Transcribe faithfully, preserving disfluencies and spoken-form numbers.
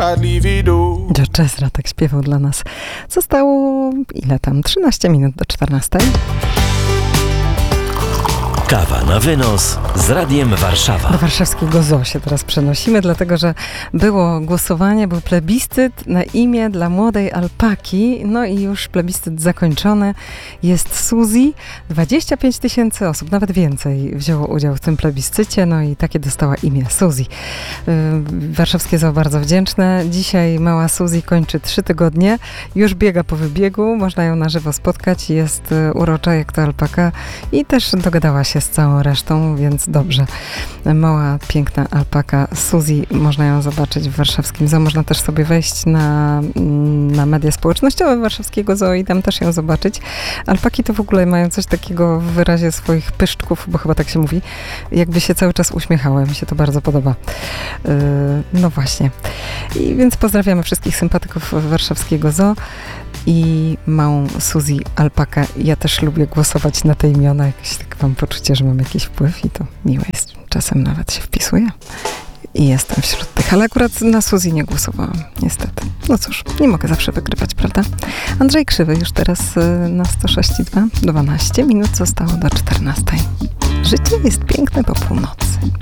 I'd leave it all. George Ezra tak śpiewał dla nas. Zostało ile tam? trzynaście minut do czternastej. Kawa na wynos z Radiem Warszawa. Do warszawskiego zoo się teraz przenosimy, dlatego że było głosowanie, był plebiscyt na imię dla młodej alpaki, no i już plebiscyt zakończony. Jest Suzy. dwadzieścia pięć tysięcy osób, nawet więcej, wzięło udział w tym plebiscycie, no i takie dostała imię Suzy. Yy, warszawskie zoo bardzo wdzięczne. Dzisiaj mała Suzy kończy trzy tygodnie, już biega po wybiegu, można ją na żywo spotkać, jest yy, urocza jak to alpaka i też dogadała się z całą resztą, więc dobrze. Mała, piękna alpaka Suzy, można ją zobaczyć w warszawskim zoo. Można też sobie wejść na, na media społecznościowe warszawskiego zoo i tam też ją zobaczyć. Alpaki to w ogóle mają coś takiego w wyrazie swoich pyszczków, bo chyba tak się mówi, jakby się cały czas uśmiechały. Mi się to bardzo podoba. Yy, no właśnie. I więc pozdrawiamy wszystkich sympatyków warszawskiego zoo i małą Suzy alpakę. Ja też lubię głosować na te imiona. Jakieś tak mam poczucie, że mam jakiś wpływ i to miłe jest. Czasem nawet się wpisuję i jestem wśród tych, ale akurat na Suzy nie głosowałam, niestety. No cóż, nie mogę zawsze wygrywać, prawda? Andrzej Krzywy już teraz na sto sześć i dwa. dwanaście minut zostało do czternastej. Życie jest piękne po północy.